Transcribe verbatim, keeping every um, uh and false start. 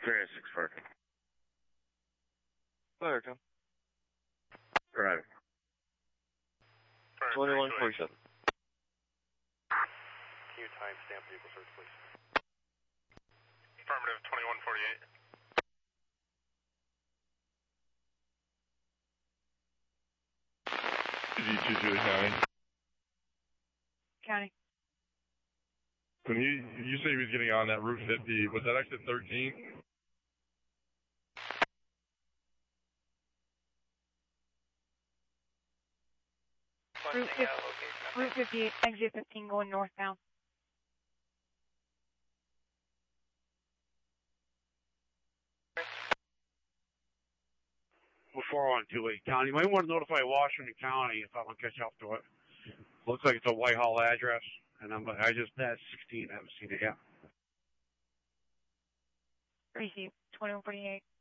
three oh six Park. American. Driving. twenty-one forty-seven. Can you timestamp vehicle search, please? Affirmative, twenty-one forty-eight. Is he two to the county? County. When he, you said he was getting on that Route fifty, was that exit thirteen? Route, fifty, Route fifty-eight, exit fifteen, going northbound. four one two eight County. You might want to notify Washington County if I want to catch up to it. Looks like it's a Whitehall address, and I'm, I just, that's sixteen, I haven't seen it yet. Receive, twenty-one forty-eight.